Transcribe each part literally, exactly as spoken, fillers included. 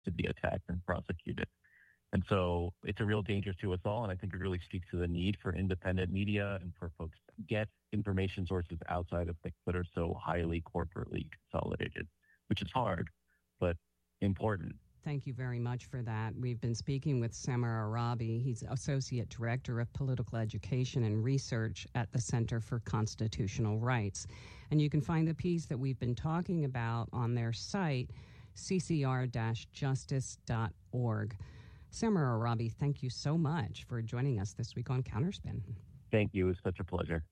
to be attacked and prosecuted. And so it's a real danger to us all. And I think it really speaks to the need for independent media and for folks to get information sources outside of things that are so highly corporately consolidated, which is hard, but important. Thank you very much for that. We've been speaking with Samer Arabi. He's Associate Director of Political Education and Research at the Center for Constitutional Rights. And you can find the piece that we've been talking about on their site, c c r dash justice dot org. Samer Arabi, thank you so much for joining us this week on Counterspin. Thank you. It was such a pleasure.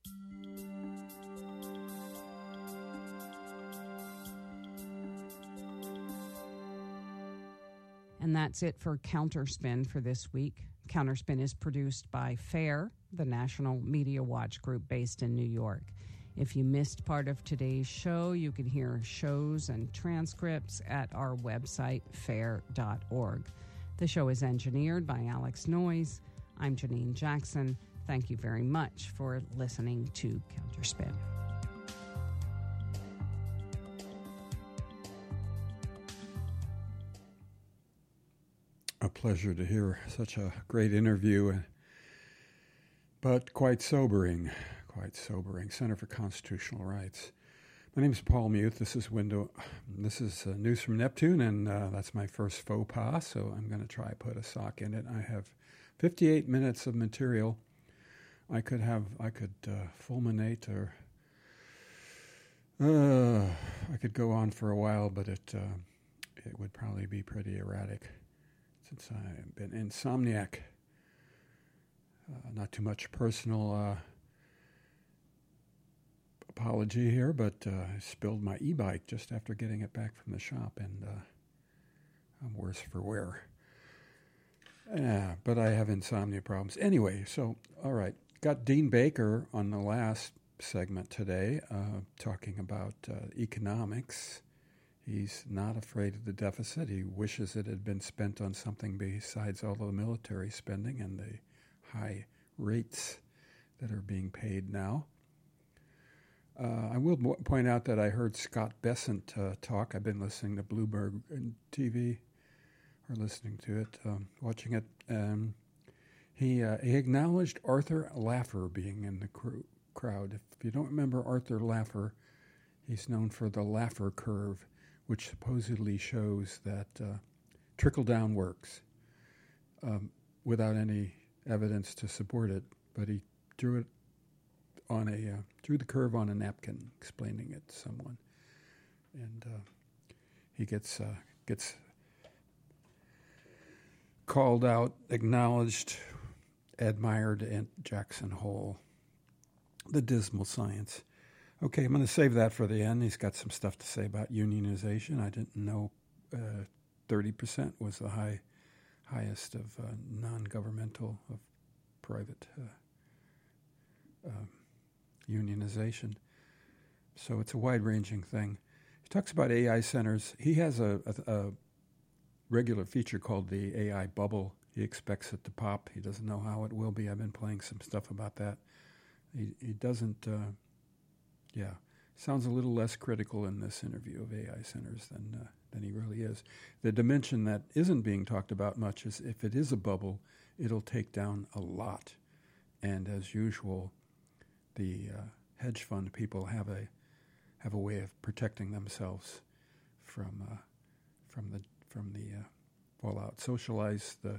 And that's it for Counterspin for this week. Counterspin is produced by FAIR, the National Media Watch group based in New York. If you missed part of today's show, you can hear shows and transcripts at our website, fair dot org. The show is engineered by Alex Noyes. I'm Janine Jackson. Thank you very much for listening to Counterspin. A pleasure to hear such a great interview, but quite sobering, quite sobering. Center for Constitutional Rights. My name is Paul Muth. This is Window. This is uh, News from Neptune, and uh, that's my first faux pas, so I'm going to try to put a sock in it. I have fifty-eight minutes of material. I could have, I could uh, fulminate, or uh, I could go on for a while, but it uh, it would probably be pretty erratic since I've been insomniac. Uh, not too much personal uh, apology here, but uh, I spilled my e-bike just after getting it back from the shop, and uh, I'm worse for wear. Yeah, but I have insomnia problems. Anyway, so, all right. Got Dean Baker on the last segment today uh, talking about uh, economics. He's not afraid of the deficit. He wishes it had been spent on something besides all the military spending and the high rates that are being paid now. Uh, I will mo- point out that I heard Scott Bessent uh, talk. I've been listening to Bloomberg T V, or listening to it, um, watching it. Um, he uh, he acknowledged Arthur Laffer being in the cr- crowd. If you don't remember Arthur Laffer, he's known for the Laffer curve, which supposedly shows that uh, trickle-down works um, without any evidence to support it. But he drew it on a uh, drew the curve on a napkin, explaining it to someone, and uh, he gets uh, gets called out, acknowledged, admired at Jackson Hole. The dismal science. Okay, I'm going to save that for the end. He's got some stuff to say about unionization. I didn't know uh, thirty percent was the high highest of uh, non-governmental, of private uh, uh, unionization. So it's a wide-ranging thing. He talks about A I centers. He has a, a, a regular feature called the A I bubble. He expects it to pop. He doesn't know how it will be. I've been playing some stuff about that. He, he doesn't, uh, yeah, sounds a little less critical in this interview of A I centers than uh, than he really is. The dimension that isn't being talked about much is if it is a bubble, it'll take down a lot. And as usual, the uh, hedge fund people have a have a way of protecting themselves from uh, from the from the uh, fallout. Socialize the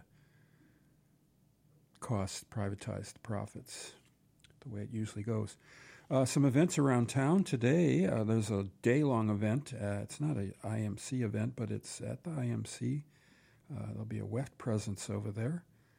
costs, privatize the profits, the way it usually goes. Uh, some events around town today. Uh, there's a day-long event. Uh, it's not a I M C event, but it's at the I M C. Uh, there'll be a W E F T presence over there.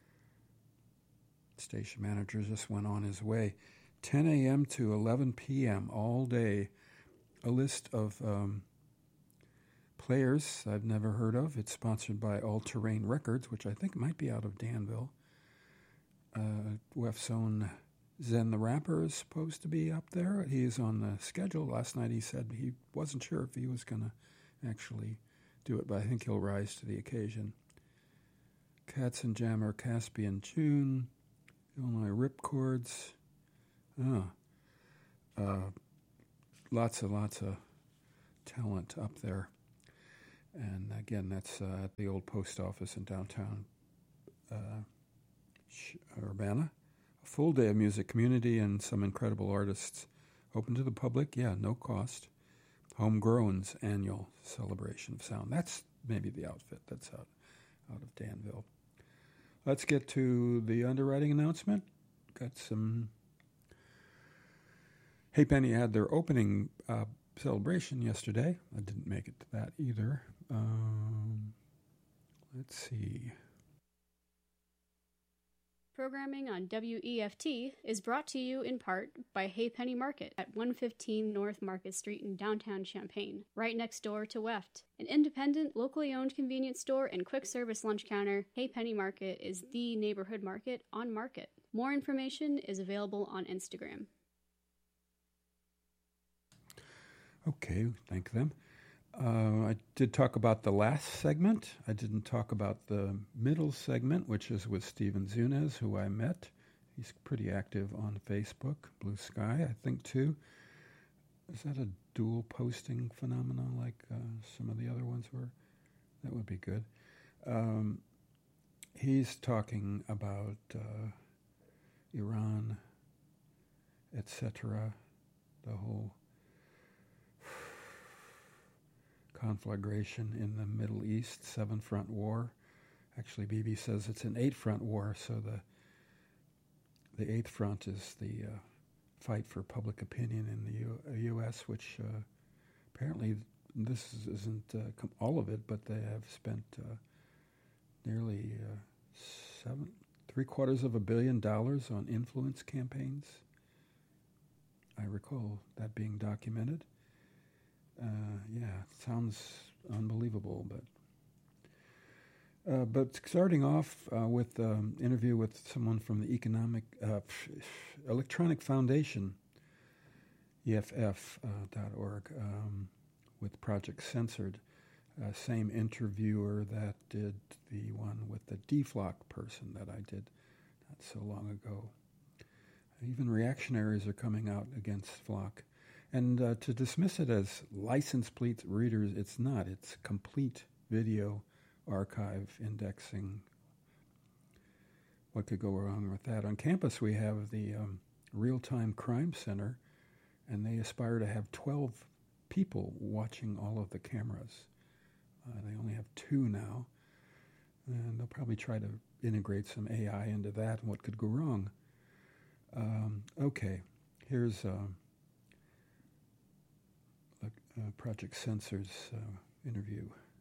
Station manager just went on his way. ten a.m. to eleven p.m. all day. A list of um, players I've never heard of. It's sponsored by All Terrain Records, which I think might be out of Danville. Uh, W E F's own Zen the Rapper is supposed to be up there. He is on the schedule. Last night he said he wasn't sure if he was going to actually do it, but I think he'll rise to the occasion. Katzenjammer, Caspian June, Illinois Ripcords. Oh, uh, lots and lots of talent up there. And again, that's uh, at the old post office in downtown uh, Urbana. A full day of music, community, and some incredible artists. Open to the public, yeah, no cost. Homegrown's annual celebration of sound. That's maybe the outfit that's out, out of Danville. Let's get to the underwriting announcement. Got some... Hey Penny had their opening uh, celebration yesterday. I didn't make it to that either. Um, let's see. Programming on W E F T is brought to you in part by Hey Penny Market at one fifteen North Market Street in downtown Champaign, right next door to W E F T. An independent, locally owned convenience store and quick service lunch counter, Hey Penny Market is the neighborhood market on Market. More information is available on Instagram. Okay, thank them. Uh, I did talk about the last segment. I didn't talk about the middle segment, which is with Steven Zunez, who I met. He's pretty active on Facebook, Blue Sky, I think, too. Is that a dual posting phenomenon like uh, some of the other ones were? That would be good. Um, he's talking about uh, Iran, et cetera, the whole conflagration in the Middle East, seven-front war. Actually, Bibi says it's an eight-front war, so the the eighth front is the uh, fight for public opinion in the U- U S, which uh, apparently this isn't uh, com- all of it, but they have spent uh, nearly uh, seven, three quarters of a billion dollars on influence campaigns. I recall that being documented. Uh, yeah, it sounds unbelievable, but uh, but starting off uh, with an um, interview with someone from the Economic uh, Electronic Foundation, E F F dot org, uh, um, with Project Censored, uh, same interviewer that did the one with the D FLOC person that I did not so long ago. Even reactionaries are coming out against FLOC. And uh, to dismiss it as license plate readers, it's not. It's complete video archive indexing. What could go wrong with that? On campus, we have the um, Real-Time Crime Center, and they aspire to have twelve people watching all of the cameras. Uh, they only have two now, and they'll probably try to integrate some A I into that, and what could go wrong. Um, okay, here's... Uh, Uh, Project Censor's uh, interview.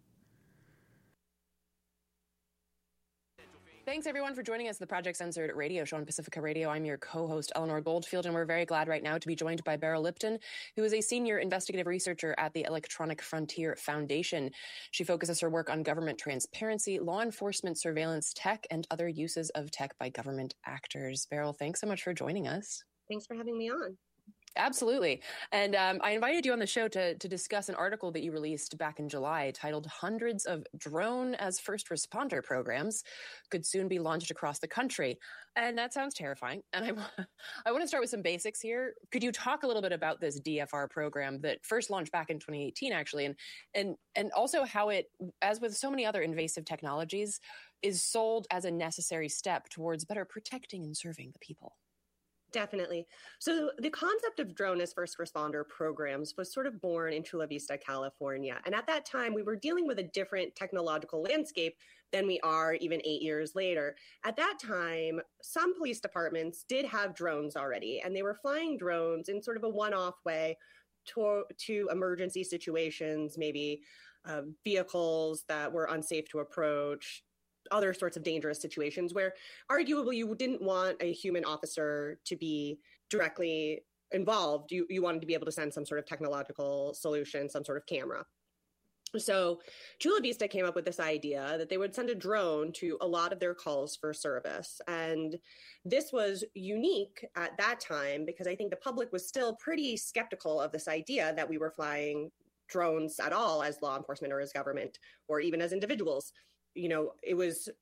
Thanks, everyone, for joining us at the Project Censored radio show on Pacifica Radio. I'm your co-host, Eleanor Goldfield, and we're very glad right now to be joined by Beryl Lipton, who is a senior investigative researcher at the Electronic Frontier Foundation. She focuses her work on government transparency, law enforcement, surveillance tech, and other uses of tech by government actors. Beryl, thanks so much for joining us. Thanks for having me on. Absolutely. And um, I invited you on the show to, to discuss an article that you released back in July titled Hundreds of Drone as First Responder Programs Could Soon Be Launched Across the Country. And that sounds terrifying. And I, I want to start with some basics here. Could you talk a little bit about this D F R program that first launched back in twenty eighteen, actually, and, and, and also how it, as with so many other invasive technologies, is sold as a necessary step towards better protecting and serving the people? Definitely. So the concept of drone as first responder programs was sort of born in Chula Vista, California. And at that time, we were dealing with a different technological landscape than we are even eight years later. At that time, some police departments did have drones already, and they were flying drones in sort of a one-off way to, to emergency situations, maybe uh, vehicles that were unsafe to approach, other sorts of dangerous situations where arguably you didn't want a human officer to be directly involved. You, you wanted to be able to send some sort of technological solution, some sort of camera. So Chula Vista came up with this idea that they would send a drone to a lot of their calls for service. And this was unique at that time because I think the public was still pretty skeptical of this idea that we were flying drones at all as law enforcement or as government or even as individuals. You know, it was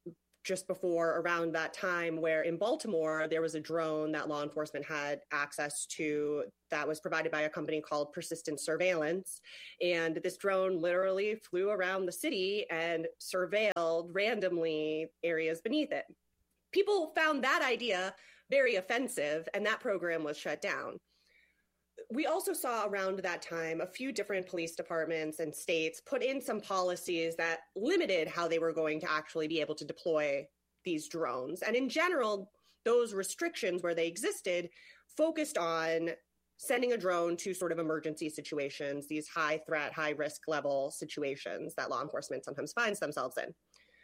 just before around that time where in Baltimore, there was a drone that law enforcement had access to that was provided by a company called Persistent Surveillance. And this drone literally flew around the city and surveilled randomly areas beneath it. People found that idea very offensive, and that program was shut down. We also saw around that time a few different police departments and states put in some policies that limited how they were going to actually be able to deploy these drones. And in general, those restrictions where they existed focused on sending a drone to sort of emergency situations, these high threat, high risk level situations that law enforcement sometimes finds themselves in.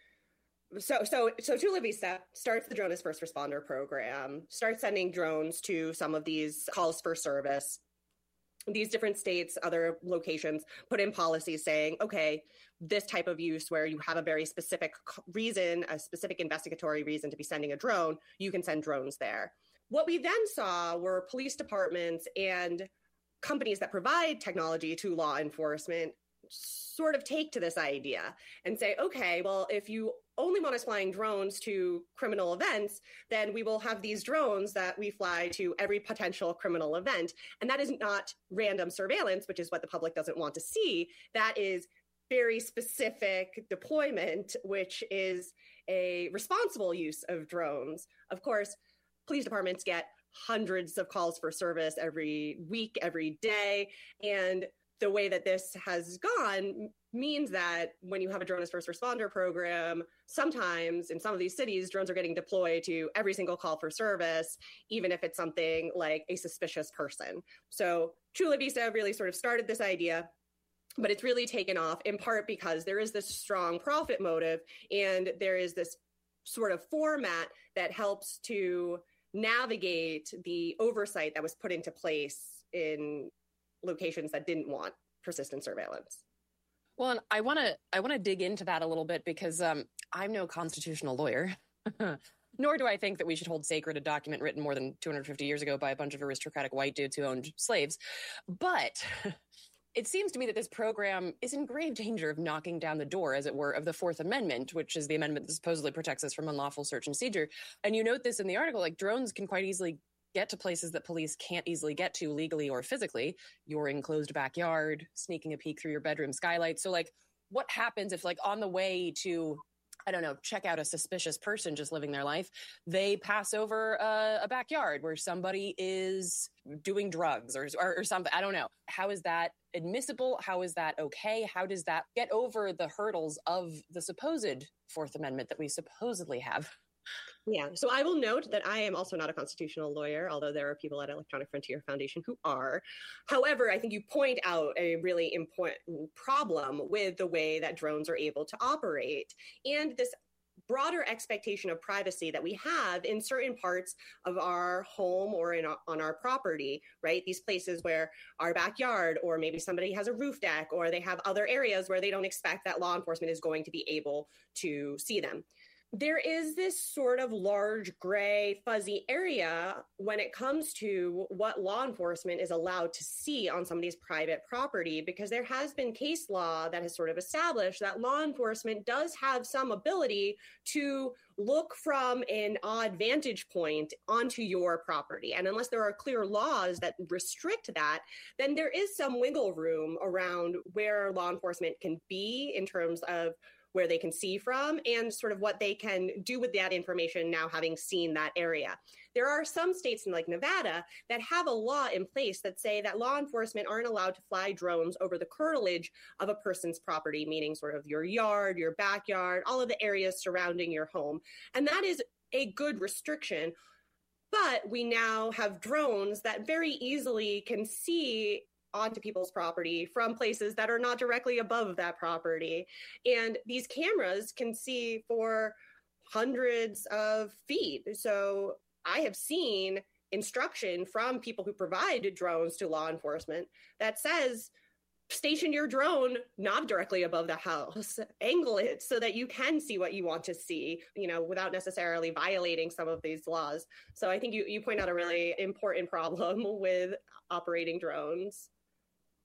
So, so, so Chula Vista starts the Drone as First Responder program, starts sending drones to some of these calls for service. These different states, other locations put in policies saying, okay, this type of use where you have a very specific reason, a specific investigatory reason to be sending a drone, you can send drones there. What we then saw were police departments and companies that provide technology to law enforcement sort of take to this idea and say, okay, well, if you only want us flying drones to criminal events, then we will have these drones that we fly to every potential criminal event. And that is not random surveillance, which is what the public doesn't want to see. That is very specific deployment, which is a responsible use of drones. Of course, police departments get hundreds of calls for service every week, every day. And the way that this has gone means that when you have a drone as first responder program, sometimes in some of these cities, drones are getting deployed to every single call for service, even if it's something like a suspicious person. So Chula Vista really sort of started this idea, but it's really taken off in part because there is this strong profit motive and there is this sort of format that helps to navigate the oversight that was put into place in locations that didn't want persistent surveillance. Well, and I want to I want to dig into that a little bit because um, I'm no constitutional lawyer, nor do I think that we should hold sacred a document written more than two hundred fifty years ago by a bunch of aristocratic white dudes who owned slaves. But it seems to me that this program is in grave danger of knocking down the door, as it were, of the Fourth Amendment, which is the amendment that supposedly protects us from unlawful search and seizure. And you note this in the article, like drones can quite easily get to places that police can't easily get to legally or physically. Your enclosed backyard, sneaking a peek through your bedroom skylight. So like what happens if like on the way to, I don't know, check out a suspicious person just living their life, they pass over a, a backyard where somebody is doing drugs or, or, or something. I don't know. How is that admissible? How is that okay? How does that get over the hurdles of the supposed Fourth Amendment that we supposedly have? Yeah, so I will note that I am also not a constitutional lawyer, although there are people at Electronic Frontier Foundation who are. However, I think you point out a really important problem with the way that drones are able to operate and this broader expectation of privacy that we have in certain parts of our home or in on our property, right? These places where our backyard, or maybe somebody has a roof deck, or they have other areas where they don't expect that law enforcement is going to be able to see them. There is this sort of large gray fuzzy area when it comes to what law enforcement is allowed to see on somebody's private property, because there has been case law that has sort of established that law enforcement does have some ability to look from an odd vantage point onto your property. And unless there are clear laws that restrict that, then there is some wiggle room around where law enforcement can be in terms of where they can see from and sort of what they can do with that information now having seen that area. There are some states in like Nevada that have a law in place that say that law enforcement aren't allowed to fly drones over the curtilage of a person's property, meaning sort of your yard, your backyard, all of the areas surrounding your home. And that is a good restriction. But we now have drones that very easily can see onto people's property from places that are not directly above that property. And these cameras can see for hundreds of feet. So I have seen instruction from people who provide drones to law enforcement that says, station your drone not directly above the house, angle it so that you can see what you want to see, you know, without necessarily violating some of these laws. So I think you, you point out a really important problem with operating drones.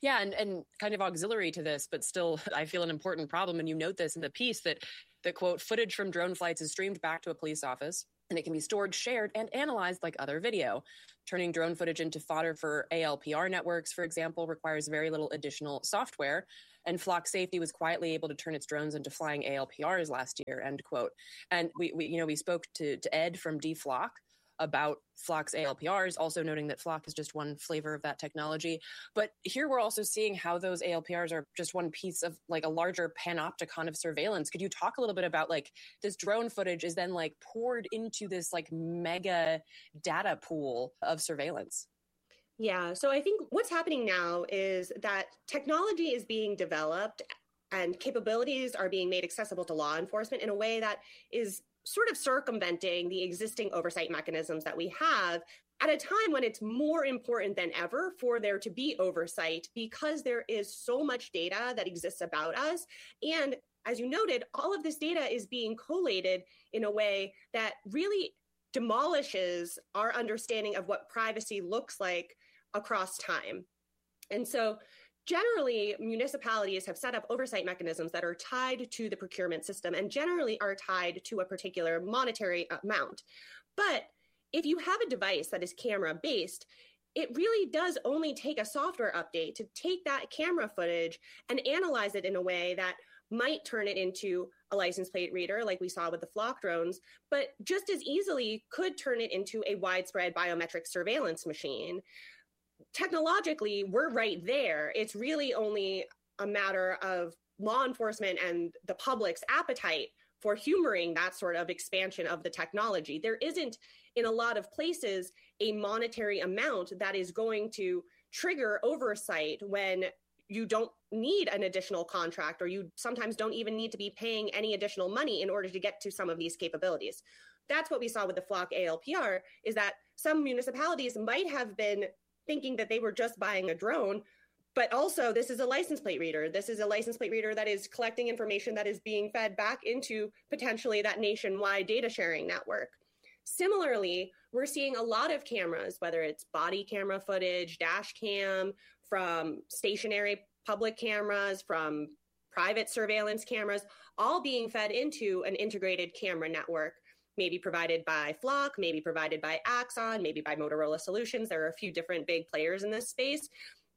Yeah, and, and kind of auxiliary to this, but still, I feel an important problem. And you note this in the piece that, that, quote, footage from drone flights is streamed back to a police office, and it can be stored, shared, and analyzed like other video. Turning drone footage into fodder for A L P R networks, for example, requires very little additional software. And Flock Safety was quietly able to turn its drones into flying A L P Rs last year, end quote. And we, we you know, we spoke to, to Ed from D-Flock about Flock's A L P Rs, also noting that Flock is just one flavor of that technology. But here we're also seeing how those A L P Rs are just one piece of like a larger panopticon of surveillance. Could you talk a little bit about like this drone footage is then like poured into this like mega data pool of surveillance? Yeah, so I think what's happening now is that technology is being developed and capabilities are being made accessible to law enforcement in a way that is sort of circumventing the existing oversight mechanisms that we have at a time when it's more important than ever for there to be oversight because there is so much data that exists about us. And as you noted, all of this data is being collated in a way that really demolishes our understanding of what privacy looks like across time. And so generally, municipalities have set up oversight mechanisms that are tied to the procurement system and generally are tied to a particular monetary amount. But if you have a device that is camera-based, it really does only take a software update to take that camera footage and analyze it in a way that might turn it into a license plate reader like we saw with the Flock drones, but just as easily could turn it into a widespread biometric surveillance machine. Technologically, we're right there. It's really only a matter of law enforcement and the public's appetite for humoring that sort of expansion of the technology. There isn't, in a lot of places, a monetary amount that is going to trigger oversight when you don't need an additional contract, or you sometimes don't even need to be paying any additional money in order to get to some of these capabilities. That's what we saw with the Flock A L P R, is that some municipalities might have been thinking that they were just buying a drone, but also this is a license plate reader. This is a license plate reader that is collecting information that is being fed back into potentially that nationwide data sharing network. Similarly, we're seeing a lot of cameras, whether it's body camera footage, dash cam, from stationary public cameras, from private surveillance cameras, all being fed into an integrated camera network, maybe provided by Flock, maybe provided by Axon, maybe by Motorola Solutions. There are a few different big players in this space,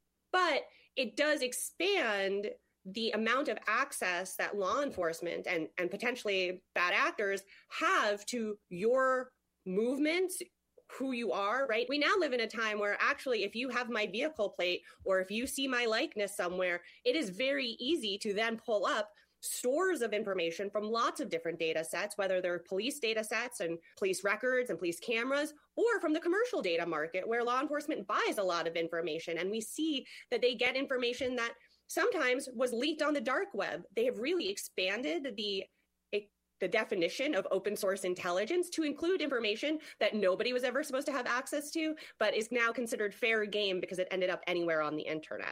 but it does expand the amount of access that law enforcement and, and potentially bad actors have to your movements, who you are, right? We now live in a time where actually, if you have my vehicle plate or if you see my likeness somewhere, it is very easy to then pull up stores of information from lots of different data sets, whether they're police data sets and police records and police cameras, or from the commercial data market where law enforcement buys a lot of information. And we see that they get information that sometimes was leaked on the dark web. They have really expanded the the definition of open source intelligence to include information that nobody was ever supposed to have access to, but is now considered fair game because it ended up anywhere on the internet.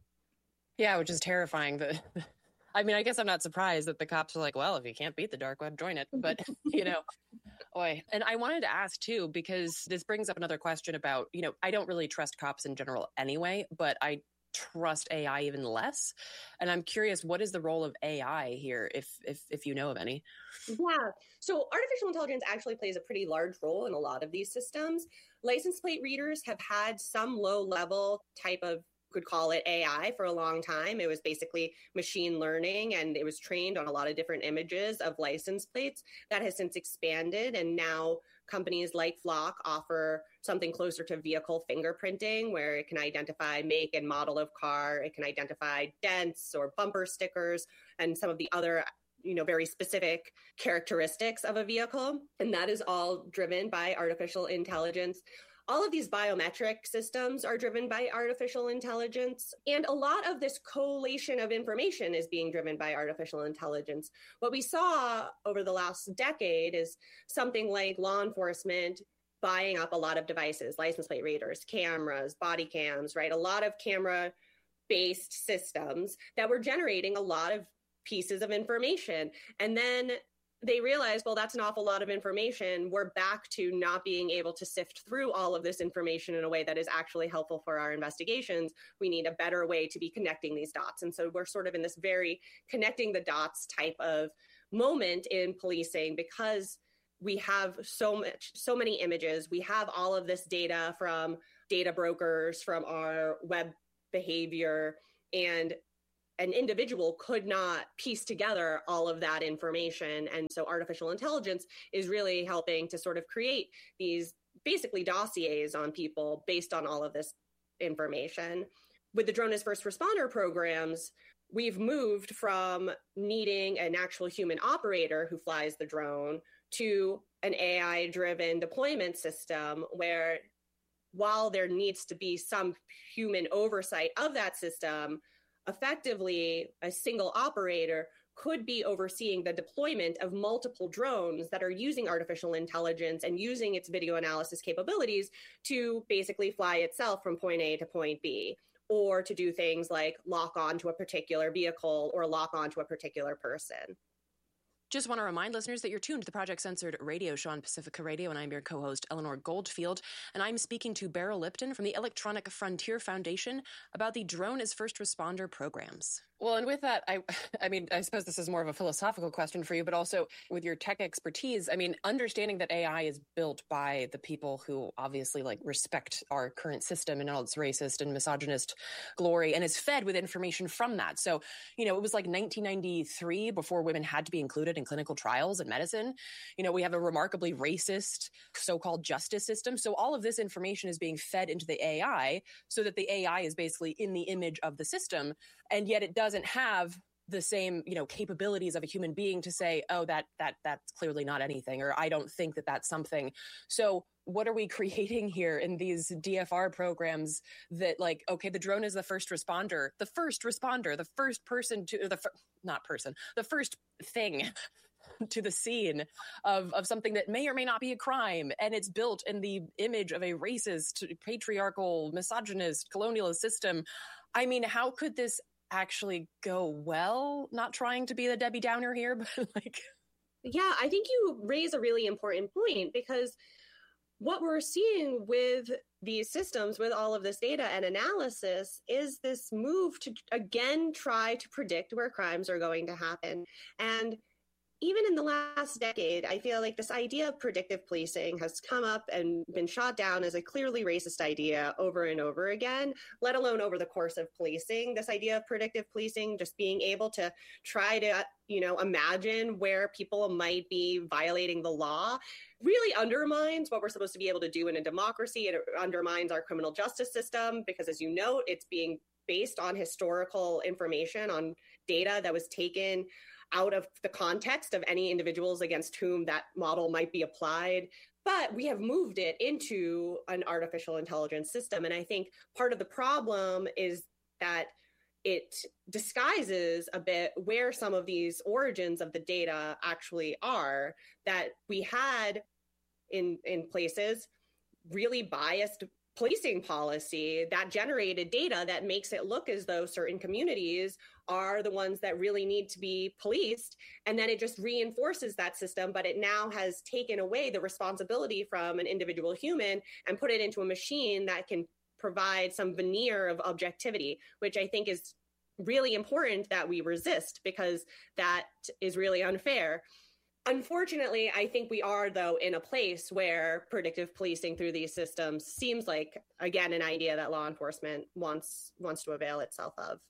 Yeah, which is terrifying. The I mean, I guess I'm not surprised that the cops are like, well, if you can't beat the dark web, join it. But, you know, boy. And I wanted to ask, too, because this brings up another question about, you know, I don't really trust cops in general anyway, but I trust A I even less. And I'm curious, what is the role of A I here, if if if you know of any? Yeah. So artificial intelligence actually plays a pretty large role in a lot of these systems. License plate readers have had some low-level type of, could call it A I for a long time. It was basically machine learning, and it was trained on a lot of different images of license plates. That has since expanded, and now companies like Flock offer something closer to vehicle fingerprinting, where it can identify make and model of car, it can identify dents or bumper stickers, and some of the other, you know, very specific characteristics of a vehicle. And that is all driven by artificial intelligence. All of these biometric systems are driven by artificial intelligence, and a lot of this collation of information is being driven by artificial intelligence. What we saw over the last decade is something like law enforcement buying up a lot of devices, license plate readers, cameras, body cams, right? A lot of camera-based systems that were generating a lot of pieces of information. And then they realized, well, that's an awful lot of information. We're back to not being able to sift through all of this information in a way that is actually helpful for our investigations. We need a better way to be connecting these dots. And so we're sort of in this very connecting the dots type of moment in policing, because we have so much, so many images. We have all of this data from data brokers, from our web behavior, and an individual could not piece together all of that information. And so artificial intelligence is really helping to sort of create these basically dossiers on people based on all of this information. With the Drone as First Responder programs, we've moved from needing an actual human operator who flies the drone to an A I-driven deployment system where, while there needs to be some human oversight of that system, effectively, a single operator could be overseeing the deployment of multiple drones that are using artificial intelligence and using its video analysis capabilities to basically fly itself from point A to point B, or to do things like lock on to a particular vehicle or lock on to a particular person. Just want to remind listeners that you're tuned to the Project Censored radio show on Pacifica Radio, and I'm your co-host, Eleanor Goldfield, and I'm speaking to Beryl Lipton from the Electronic Frontier Foundation about the Drone as First Responder programs. Well, and with that, I I mean, I suppose this is more of a philosophical question for you, but also with your tech expertise, I mean, understanding that A I is built by the people who obviously like respect our current system and all its racist and misogynist glory, and is fed with information from that. So, you know, it was like nineteen ninety-three before women had to be included in clinical trials in medicine. You know, we have a remarkably racist so-called justice system. So all of this information is being fed into the A I so that the A I is basically in the image of the system. And yet it doesn't have the same, you know, capabilities of a human being to say, oh, that that that's clearly not anything, or I don't think that that's something. So what are we creating here in these D F R programs that, like, okay, the drone is the first responder, the first responder, the first person to the fir- not person, the first thing to the scene of, of something that may or may not be a crime. And it's built in the image of a racist, patriarchal, misogynist, colonialist system. I mean, how could this actually go well? Not trying to be the Debbie Downer here, but like... Yeah, I think you raise a really important point, because what we're seeing with these systems, with all of this data and analysis, is this move to, again, try to predict where crimes are going to happen. And even in the last decade, I feel like this idea of predictive policing has come up and been shot down as a clearly racist idea over and over again, let alone over the course of policing. This idea of predictive policing, just being able to try to, you know, imagine where people might be violating the law, really undermines what we're supposed to be able to do in a democracy. It undermines our criminal justice system because, as you note, it's being based on historical information, on data that was taken out of the context of any individuals against whom that model might be applied. But we have moved it into an artificial intelligence system. And I think part of the problem is that it disguises a bit where some of these origins of the data actually are, that we had in, in places really biased policing policy that generated data that makes it look as though certain communities are the ones that really need to be policed. And then it just reinforces that system, but it now has taken away the responsibility from an individual human and put it into a machine that can provide some veneer of objectivity, which I think is really important that we resist, because that is really unfair. Unfortunately, I think we are, though, in a place where predictive policing through these systems seems like, again, an idea that law enforcement wants wants to avail itself of.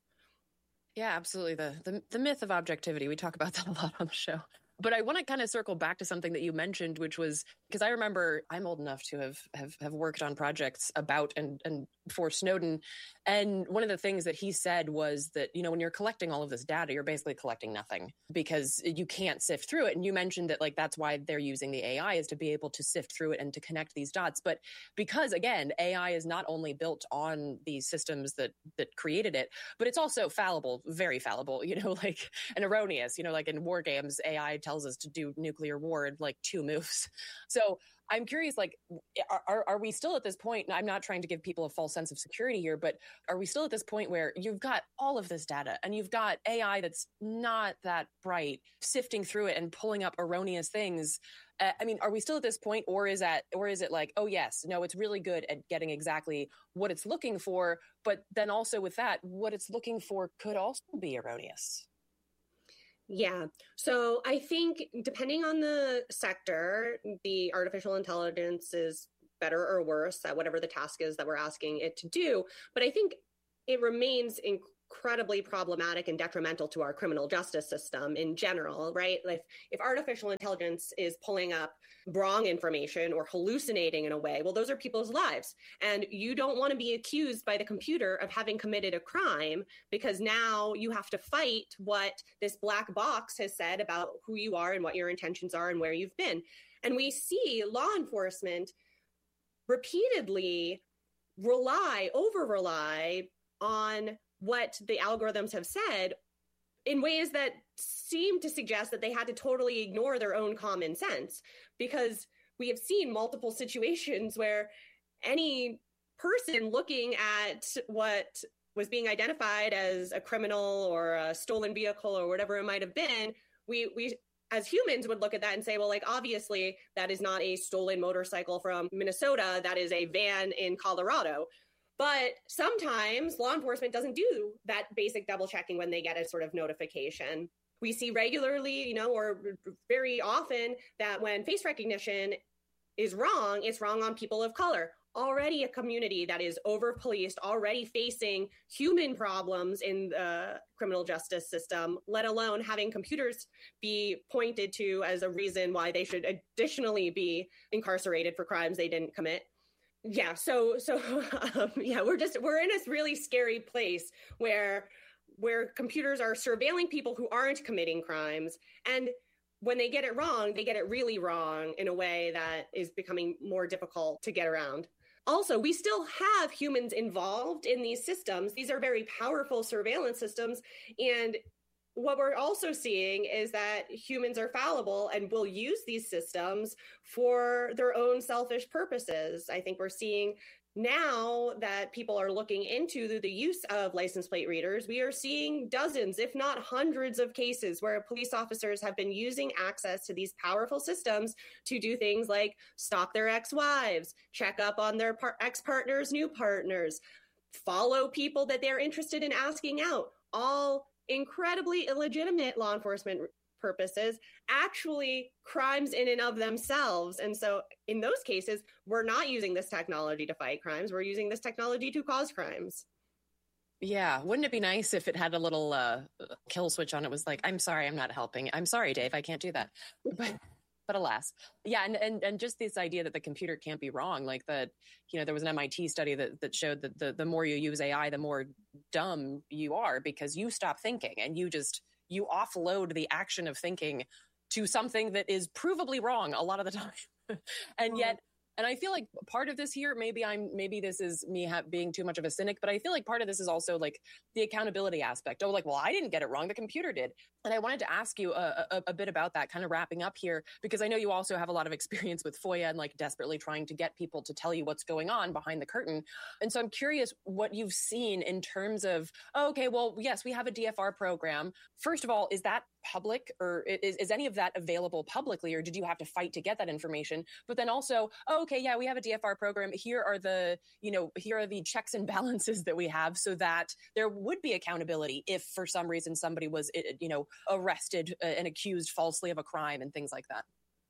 Yeah, absolutely. The, the the myth of objectivity. We talk about that a lot on the show. But I want to kind of circle back to something that you mentioned, which was, because I remember I'm old enough to have, have, have worked on projects about and, and for Snowden. And one of the things that he said was that, you know, when you're collecting all of this data, you're basically collecting nothing because you can't sift through it. And you mentioned that, like, that's why they're using the A I, is to be able to sift through it and to connect these dots. But because, again, A I is not only built on these systems that, that created it, but it's also fallible, very fallible, you know, like, and erroneous, you know, like in war games, A I tells us to do nuclear war in like two moves. So I'm curious, like, are, are we still at this point, and I'm not trying to give people a false sense of security here, but are we still at this point where you've got all of this data and you've got A I that's not that bright, sifting through it and pulling up erroneous things? Uh, I mean, are we still at this point, or is that, or is it like, oh yes, no, it's really good at getting exactly what it's looking for, but then also with that, what it's looking for could also be erroneous? Yeah. So I think depending on the sector, the artificial intelligence is better or worse at whatever the task is that we're asking it to do. But I think it remains incredibly problematic and detrimental to our criminal justice system in general, right? Like if artificial intelligence is pulling up wrong information or hallucinating in a way, well, those are people's lives. And you don't want to be accused by the computer of having committed a crime, because now you have to fight what this black box has said about who you are and what your intentions are and where you've been. And we see law enforcement repeatedly rely, over rely on what the algorithms have said in ways that seem to suggest that they had to totally ignore their own common sense, because we have seen multiple situations where any person looking at what was being identified as a criminal or a stolen vehicle or whatever it might have been, we we as humans would look at that and say, well, like, obviously that is not a stolen motorcycle from Minnesota, that is a van in Colorado. But sometimes law enforcement doesn't do that basic double checking when they get a sort of notification. We see regularly, you know, or very often that when face recognition is wrong, it's wrong on people of color. Already a community that is over-policed, already facing human problems in the criminal justice system, let alone having computers be pointed to as a reason why they should additionally be incarcerated for crimes they didn't commit. Yeah, so so um, yeah, we're just we're in this really scary place where where computers are surveilling people who aren't committing crimes, and when they get it wrong, they get it really wrong in a way that is becoming more difficult to get around. Also, we still have humans involved in these systems. These are very powerful surveillance systems, and what we're also seeing is that humans are fallible and will use these systems for their own selfish purposes. I think we're seeing now that people are looking into the, the use of license plate readers, we are seeing dozens, if not hundreds of cases where police officers have been using access to these powerful systems to do things like stalk their ex-wives, check up on their par- ex-partners, new partners, follow people that they're interested in asking out, all incredibly illegitimate law enforcement purposes, actually crimes in and of themselves. And so in those cases, we're not using this technology to fight crimes. We're using this technology to cause crimes. Yeah. Wouldn't it be nice if it had a little uh, kill switch on it? Was like, I'm sorry, I'm not helping. I'm sorry, Dave, I can't do that. But but alas. Yeah. And, and, and just this idea that the computer can't be wrong, like that, you know, there was an M I T study that, that showed that the, the more you use A I, the more dumb you are, because you stop thinking and you just, you offload the action of thinking to something that is provably wrong a lot of the time. And yet, and I feel like part of this here, maybe I'm, maybe this is me ha- being too much of a cynic, but I feel like part of this is also like the accountability aspect. Oh, like, well, I didn't get it wrong, the computer did. And I wanted to ask you a, a, a bit about that, kind of wrapping up here, because I know you also have a lot of experience with FOIA and like desperately trying to get people to tell you what's going on behind the curtain. And so I'm curious what you've seen in terms of, oh, okay, well, yes, we have a D F R program. First of all, is that public, or is, is any of that available publicly, or did you have to fight to get that information? But then also, oh, okay, yeah, we have a D F R program. Here are the, you know, here are the checks and balances that we have so that there would be accountability if for some reason somebody was, you know, arrested and accused falsely of a crime and things like that.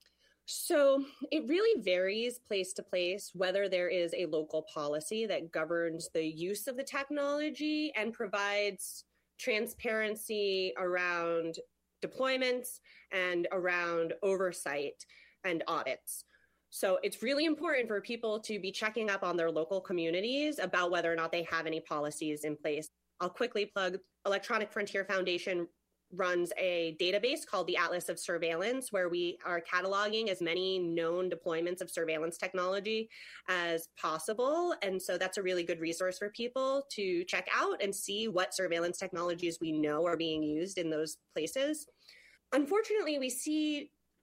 So it really varies place to place whether there is a local policy that governs the use of the technology and provides transparency around deployments and around oversight and audits. So it's really important for people to be checking up on their local communities about whether or not they have any policies in place. I'll quickly plug Electronic Frontier Foundation runs a database called the Atlas of Surveillance, where we are cataloging as many known deployments of surveillance technology as possible. And so that's a really good resource for people to check out and see what surveillance technologies we know are being used in those places. Unfortunately, we see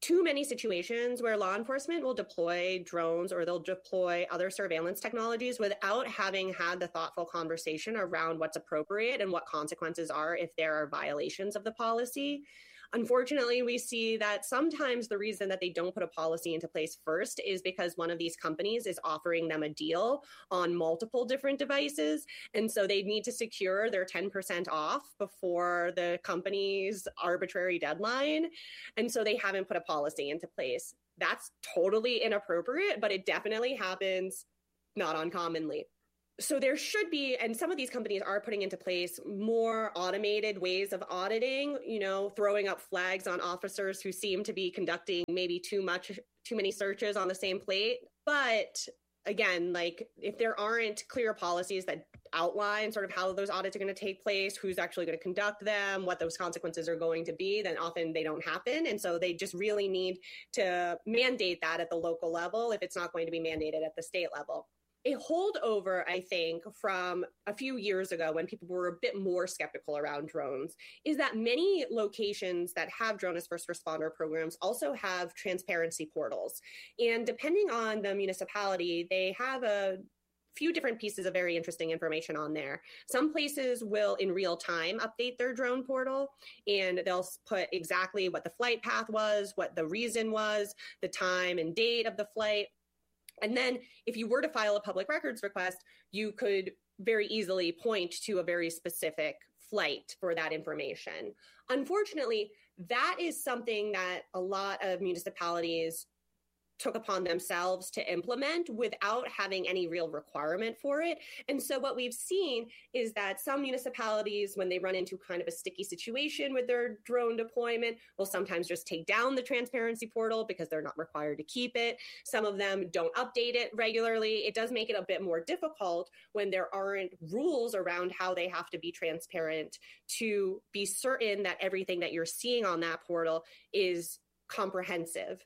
too many situations where law enforcement will deploy drones or they'll deploy other surveillance technologies without having had the thoughtful conversation around what's appropriate and what consequences are if there are violations of the policy. Unfortunately, we see that sometimes the reason that they don't put a policy into place first is because one of these companies is offering them a deal on multiple different devices. And so they need to secure their ten percent off before the company's arbitrary deadline. And so they haven't put a policy into place. That's totally inappropriate, but it definitely happens not uncommonly. So there should be, and some of these companies are putting into place more automated ways of auditing, you know, throwing up flags on officers who seem to be conducting maybe too much, too many searches on the same plate. But again, like if there aren't clear policies that outline sort of how those audits are going to take place, who's actually going to conduct them, what those consequences are going to be, then often they don't happen. And so they just really need to mandate that at the local level if it's not going to be mandated at the state level. A holdover, I think, from a few years ago when people were a bit more skeptical around drones is that many locations that have drone as first responder programs also have transparency portals. And depending on the municipality, they have a few different pieces of very interesting information on there. Some places will in real time update their drone portal, and they'll put exactly what the flight path was, what the reason was, the time and date of the flight. And then if you were to file a public records request, you could very easily point to a very specific flight for that information. Unfortunately, that is something that a lot of municipalities took upon themselves to implement without having any real requirement for it. And so what we've seen is that some municipalities, when they run into kind of a sticky situation with their drone deployment, will sometimes just take down the transparency portal because they're not required to keep it. Some of them don't update it regularly. It does make it a bit more difficult when there aren't rules around how they have to be transparent to be certain that everything that you're seeing on that portal is comprehensive.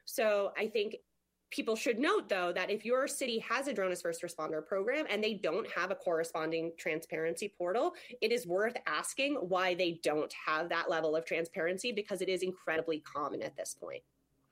So I think people should note, though, that if your city has a drone as first responder program and they don't have a corresponding transparency portal, it is worth asking why they don't have that level of transparency, because it is incredibly common at this point.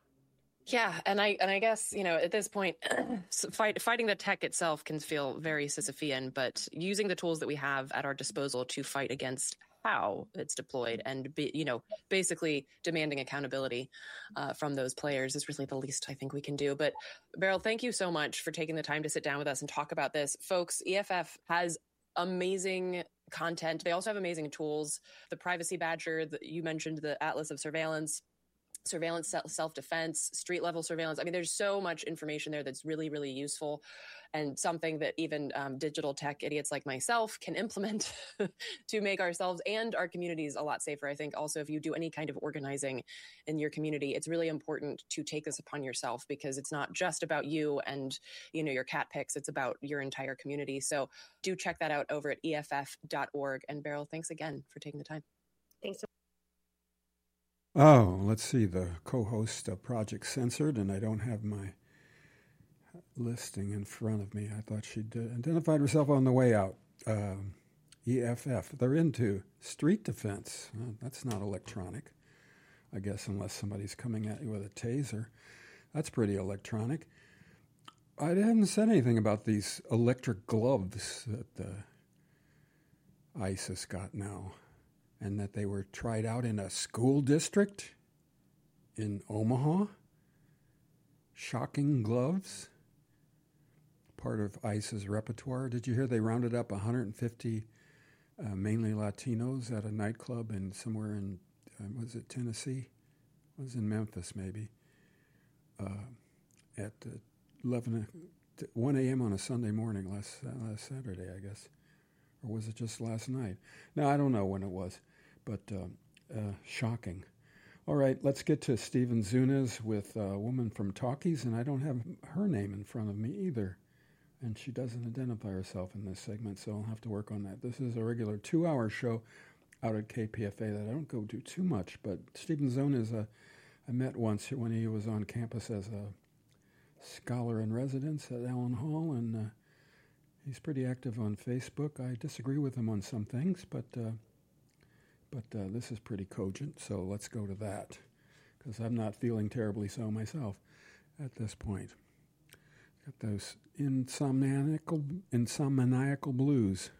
Yeah, and I and I guess, you know, at this point, fight, fighting the tech itself can feel very Sisyphean, but using the tools that we have at our disposal to fight against how it's deployed and, be, you know, basically demanding accountability uh, from those players is really the least I think we can do. But Beryl, thank you so much for taking the time to sit down with us and talk about this. Folks, E F F has amazing content. They also have amazing tools. The Privacy Badger, the, you mentioned the Atlas of Surveillance, surveillance, self-defense, street-level surveillance. I mean, there's so much information there that's really, really useful and something that even um, digital tech idiots like myself can implement to make ourselves and our communities a lot safer. I think also if you do any kind of organizing in your community, it's really important to take this upon yourself, because it's not just about you and, you know, your cat pics. It's about your entire community. So do check that out over at E F F dot org. And Beryl, thanks again for taking the time. Thanks so Oh, let's see, the co-host of Project Censored, and I don't have my listing in front of me. I thought she'd uh, identified herself on the way out. Um, E F F, they're into street defense. Well, that's not electronic, I guess, unless somebody's coming at you with a taser. That's pretty electronic. I haven't said anything about these electric gloves that uh, ISIS got now, and that they were tried out in a school district in Omaha. Shocking gloves, part of ISIS repertoire. Did you hear they rounded up one hundred fifty uh, mainly Latinos at a nightclub in somewhere in, uh, was it Tennessee? It was in Memphis, maybe, uh, at uh, eleven, one a.m. on a Sunday morning last, uh, last Saturday, I guess. Or was it just last night? No, I don't know when it was. But uh, uh, shocking. All right, let's get to Stephen Zunes with a woman from Talkies, and I don't have her name in front of me either. And she doesn't identify herself in this segment, so I'll have to work on that. This is a regular two-hour show out at K P F A that I don't go to too much, but Stephen Zunes, uh, I met once when he was on campus as a scholar in residence at Allen Hall, and uh, he's pretty active on Facebook. I disagree with him on some things, but... Uh, But uh, this is pretty cogent, so let's go to that. because I'm not feeling terribly so myself at this point. Got those insomniacal, insomniacal blues.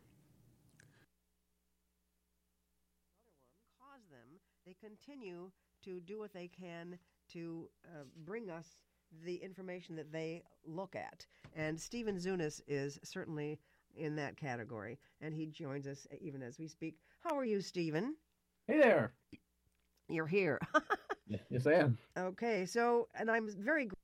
Cause them. They continue to do what they can to uh, bring us the information that they look at. And Stephen Zunes is certainly in that category, and he joins us even as we speak. How are you, Stephen? Hey there. You're here. Yes, I am. Okay, so, and I'm very gr-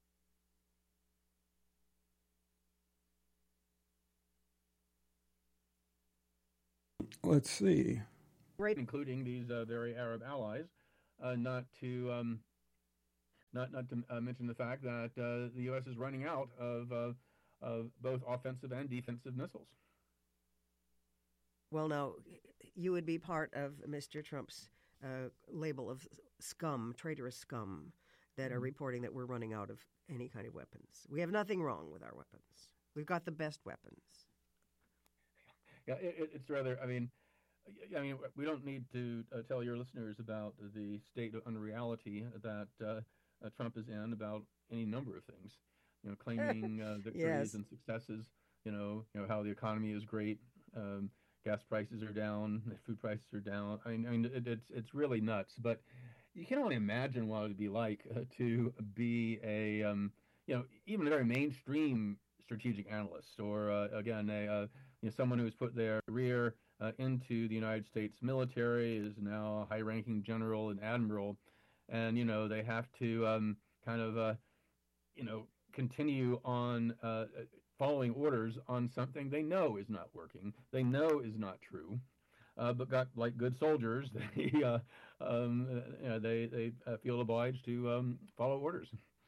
Let's see. Great. Including these uh, very Arab allies, uh, not to um, not not to uh, mention the fact that uh, the U S is running out of uh, of both offensive and defensive missiles. Well, now, you would be part of Mister Trump's uh, label of scum, traitorous scum, that are reporting that we're running out of any kind of weapons. We have nothing wrong with our weapons. We've got the best weapons. Yeah, it, it's rather. I mean, I mean, we don't need to uh, tell your listeners about the state of unreality that uh, uh, Trump is in about any number of things. You know, claiming uh, victories Yes. and successes. You know, you know how the economy is great. Um, gas prices are down. Food prices are down. I mean, I mean, it, it's it's really nuts. But you can only imagine what it would be like uh, to be a um, you know, even a very mainstream strategic analyst, or uh, again, a uh, you know, someone who's put their career uh, into the United States military, is now a high-ranking general and admiral, and you know they have to um, kind of uh, you know continue on uh, following orders on something they know is not working, they know is not true, uh, but got like good soldiers, they uh, um, you know, they they uh, feel obliged to um, follow orders.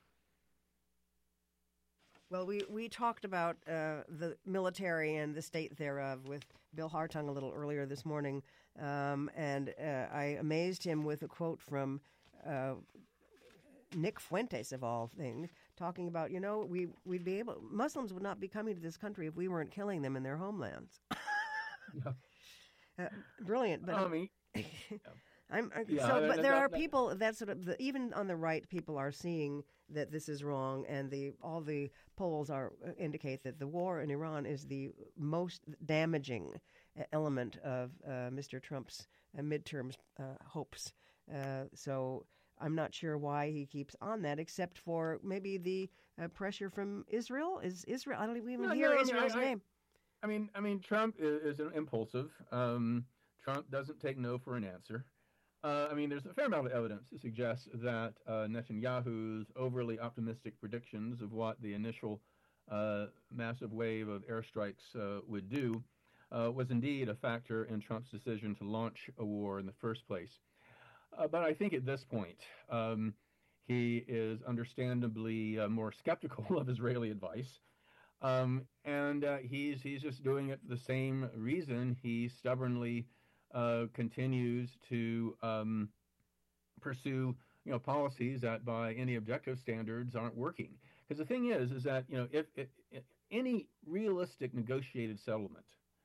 Well, we, we talked about uh, the military and the state thereof with Bill Hartung a little earlier this morning, um, and uh, I amazed him with a quote from uh, Nick Fuentes, of all things, talking about, you know, we, we'd be able, Muslims would not be coming to this country if we weren't killing them in their homelands. Yeah. uh, brilliant, but I mean, I'm, I, Yeah, so, that- but there that- are that- people that sort of the, even on the right, people are seeing that this is wrong, and the all the polls are uh, indicate that the war in Iran is the most damaging uh, element of uh, Mister Trump's uh, midterm uh, hopes. Uh, so I'm not sure why he keeps on that, except for maybe the uh, pressure from Israel. Is Israel? I don't even No, hear no, I mean, Israel's I- I- name. I mean, I mean, Trump is, is impulsive. Um, Trump doesn't take no for an answer. Uh, I mean, there's a fair amount of evidence to suggest that uh, Netanyahu's overly optimistic predictions of what the initial uh, massive wave of airstrikes uh, would do uh, was indeed a factor in Trump's decision to launch a war in the first place. Uh, but I think at this point, um, he is understandably uh, more skeptical of Israeli advice. Um, and uh, he's he's just doing it for the same reason he stubbornly uh, continues to um, pursue you know policies that by any objective standards aren't working. Because the thing is, is that you know if, if, if any realistic negotiated settlement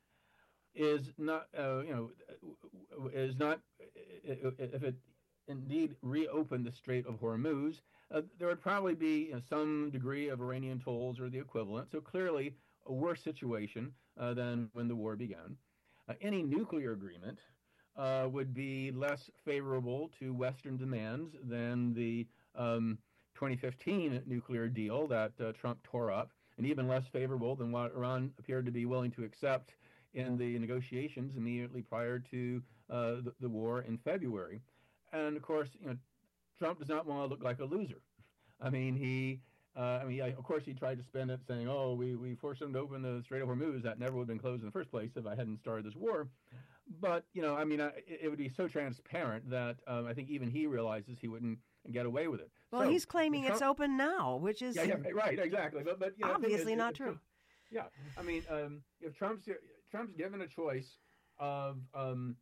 is not uh, you know is not if it indeed reopened the Strait of Hormuz, uh, there would probably be you know, some degree of Iranian tolls or the equivalent. So clearly a worse situation uh, than when the war began. Uh, any nuclear agreement uh, would be less favorable to Western demands than the um, twenty fifteen nuclear deal that uh, Trump tore up, and even less favorable than what Iran appeared to be willing to accept in the negotiations immediately prior to uh, the, the war in February. And of course, you know, Trump does not want to look like a loser. I mean, he, uh, I mean, I, of course, he tried to spin it saying, "Oh, we, we forced them to open the Strait of Hormuz. That never would have been closed in the first place if I hadn't started this war." But you know, I mean, I, it, it would be so transparent that um, I think even he realizes he wouldn't get away with it. Well, So, he's claiming Trump, it's open now, which is Yeah, yeah, right, exactly. But but you know, the thing obviously is, not if true. Trump- yeah, I mean, um, if Trump's Trump's given a choice of um,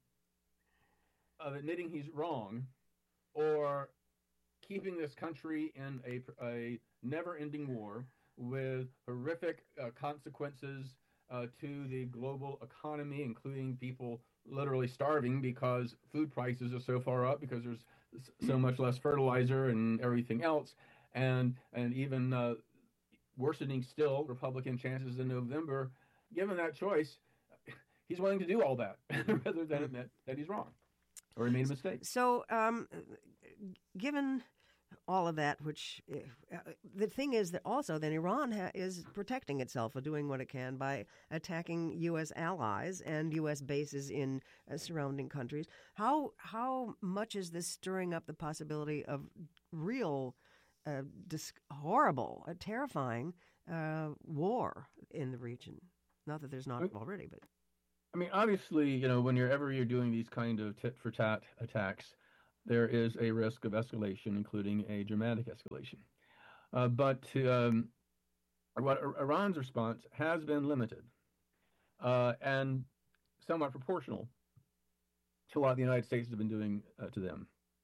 of admitting he's wrong, or keeping this country in a, a never-ending war with horrific uh, consequences uh, to the global economy, including people literally starving because food prices are so far up because there's so much less fertilizer and everything else, and and even uh, worsening still, Republican chances in November. Given that choice, he's willing to do all that rather than admit that he's wrong or he made a mistake. So, um, given all of that, which uh, the thing is that also then Iran ha- is protecting itself or doing what it can by attacking U S allies and U S bases in uh, surrounding countries. How how much is this stirring up the possibility of real, uh, dis- horrible, uh, terrifying uh, war in the region? Not that there's not already, but I mean, obviously, you know, whenever you're doing these kind of tit for tat attacks, there is a risk of escalation, including a dramatic escalation. Uh, but um, what Iran's response has been limited uh, and somewhat proportional to what the United States has been doing uh, to them.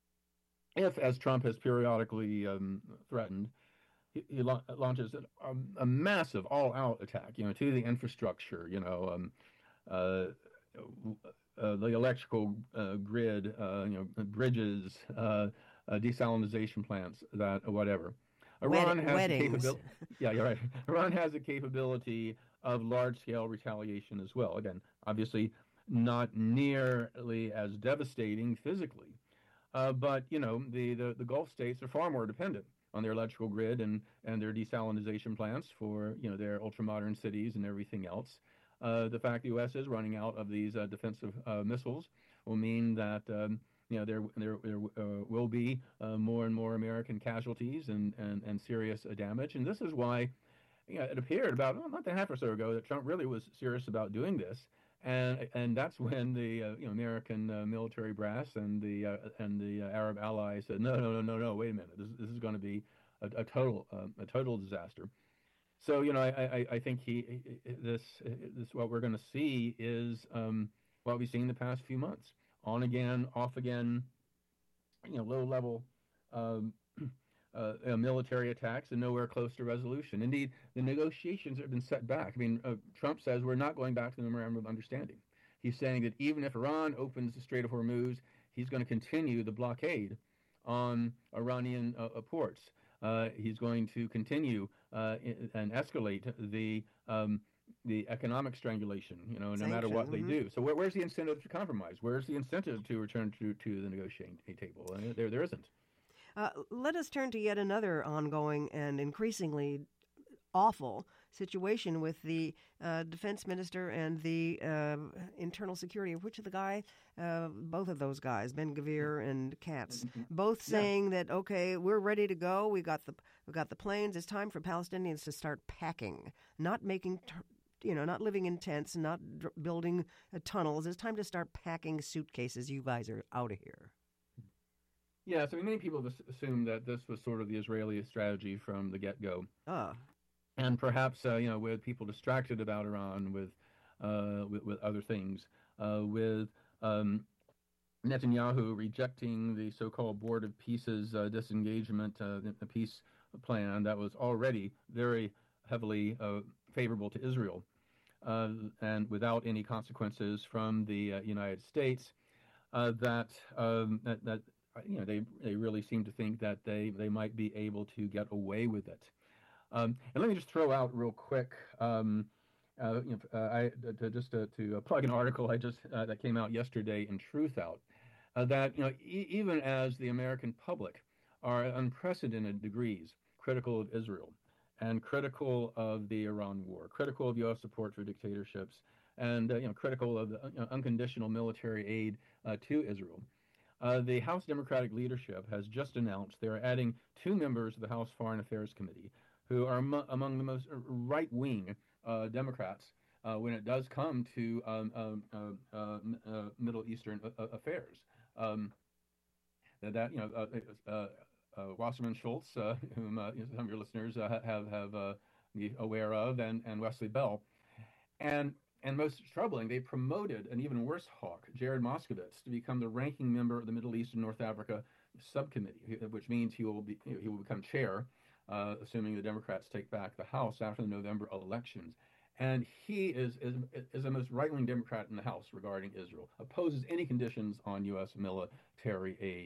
If, as Trump has periodically um, threatened, he, he la- launches a, a massive all-out attack, you know, to the infrastructure, you know, um, uh, Uh, the electrical uh, grid, uh, you know, bridges, uh, uh, desalinization plants, that whatever. Iran Wed- has weddings. the capability. Yeah, you're right. Iran has the capability of large-scale retaliation as well. Again, obviously, not nearly as devastating physically, uh, but you know, the, the the Gulf states are far more dependent on their electrical grid and and their desalinization plants for you know their ultra-modern cities and everything else. Uh, the fact the U S is running out of these uh, defensive uh, missiles will mean that um, you know there there, there uh, will be uh, more and more American casualties and and, and serious uh, damage. And this is why you know, it appeared about well, a month and a half or so ago that Trump really was serious about doing this. And and that's when the uh, you know American uh, military brass and the uh, and the uh, Arab allies said no no no no no wait a minute, this this is going to be a, a total uh, a total disaster. So you know, I, I, I think he this this what we're going to see is um, what we've seen in the past few months: on again, off again, you know, low level um, uh, military attacks, and nowhere close to resolution. Indeed, the negotiations have been set back. I mean, uh, Trump says we're not going back to the memorandum of understanding. He's saying that even if Iran opens the Strait of Hormuz, he's going to continue the blockade on Iranian uh, ports. Uh, he's going to continue uh, and escalate the um, the economic strangulation, you know, no Sanction, matter what mm-hmm. they do. So where, where's the incentive to compromise? Where's the incentive to return to, to the negotiating table? Uh, there, there isn't. Uh, let us turn to yet another ongoing and increasingly awful situation with the uh, defense minister and the uh, internal security. Which of the guy? Uh, both of those guys, Ben-Gvir and Katz, both saying yeah. that okay, we're ready to go. We got the we got the planes. It's time for Palestinians to start packing, not making. T- You know, not living in tents, not dr- building uh, tunnels. It's time to start packing suitcases. You guys are out of here. Yeah, so many people assume that this was sort of the Israeli strategy from the get-go. Ah. And perhaps, uh, you know, with people distracted about Iran, with uh, with, with other things, uh, with um, Netanyahu rejecting the so-called Board of Peace's uh, disengagement, uh, the peace plan that was already very heavily uh, favorable to Israel, uh, and without any consequences from the uh, United States, uh, that, um, that that you know they they really seem to think that they they might be able to get away with it. Um, and let me just throw out real quick, um, uh, you know, uh, I to, just to, to plug an article I just uh, that came out yesterday in Truthout, uh, that you know e- even as the American public are at unprecedented degrees critical of Israel and critical of the Iran war, critical of U S support for dictatorships, and uh, you know critical of the you know, unconditional military aid uh, to Israel. Uh, the House Democratic leadership has just announced they are adding two members of the House Foreign Affairs Committee who are m- among the most right-wing uh, Democrats uh, when it does come to um, um, uh, uh, uh, Middle Eastern uh, affairs. Um, that you know, uh, uh, uh, Wasserman Schultz, uh, whom uh, some of your listeners uh, have have uh, be aware of, and, and Wesley Bell, and and most troubling, they promoted an even worse hawk, Jared Moskowitz, to become the ranking member of the Middle East and North Africa subcommittee, which means he will be he will become chair. Uh, assuming the Democrats take back the House after the November elections. And he is, is, is the most right-wing Democrat in the House regarding Israel, opposes any conditions on U S military aid.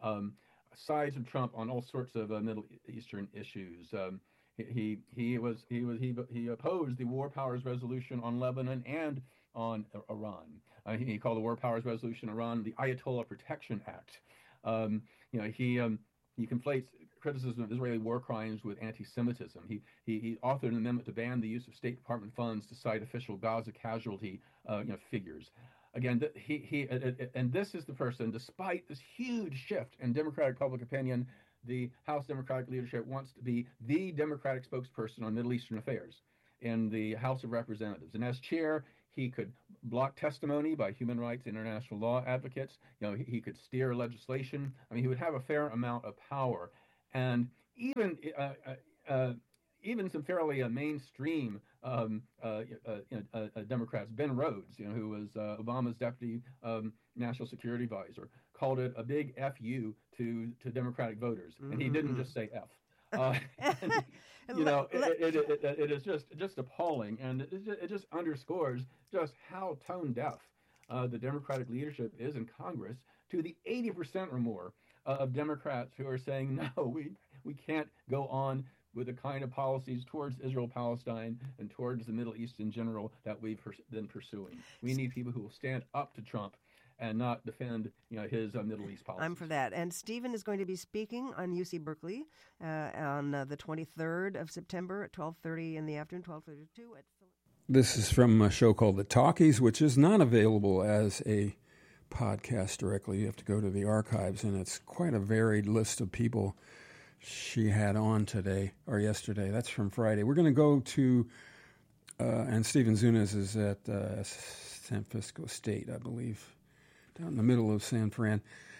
um, sides of Trump on all sorts of uh, Middle Eastern issues. Um, he he was he was he he opposed the War Powers Resolution on Lebanon and on Iran. Uh, he, he called the War Powers Resolution Iran the Ayatollah Protection Act. Um, you know, he um, he conflates criticism of Israeli war crimes with anti-Semitism. He, he he authored an amendment to ban the use of State Department funds to cite official Gaza casualty uh, you know figures. Again, th- he he uh, uh, and this is the person, despite this huge shift in Democratic public opinion, the House Democratic leadership wants to be the Democratic spokesperson on Middle Eastern affairs in the House of Representatives. And as chair, he could block testimony by human rights, international law advocates. You know, he, he could steer legislation. I mean, he would have a fair amount of power. And even uh, uh, uh, even some fairly uh, mainstream um, uh, uh, you know, uh, Democrats, Ben Rhodes, you know, who was uh, Obama's deputy um, national security advisor, called it a big F U to to Democratic voters, and he didn't just say F. Uh, and, you know, it, it, it, it, it is just just appalling, and it just, it just underscores just how tone deaf uh, the Democratic leadership is in Congress to the eighty percent or more uh, of Democrats who are saying, no, we we can't go on with the kind of policies towards Israel-Palestine and towards the Middle East in general that we've pers- been pursuing. We need people who will stand up to Trump and not defend, you know, his uh, Middle East policies. I'm for that. And Stephen is going to be speaking on U C Berkeley uh, on uh, the twenty-third of September at twelve thirty in the afternoon, twelve thirty-two at This is from a show called The Talkies, which is not available as a podcast directly. You have to go to the archives, and it's quite a varied list of people she had on today or yesterday. That's from Friday. We're going to go to, uh, and Stephen Zunes is at uh, San Francisco State, I believe, down in the middle of San Fran.